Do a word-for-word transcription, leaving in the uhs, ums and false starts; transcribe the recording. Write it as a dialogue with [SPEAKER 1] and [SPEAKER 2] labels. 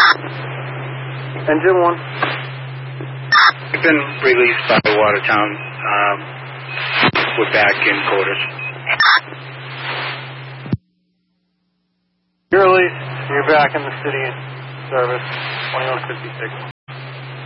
[SPEAKER 1] Engine one.
[SPEAKER 2] We've been released by Watertown. Um, we're back in quarters.
[SPEAKER 1] You're released. You're back in the city service, twenty-one fifty-six.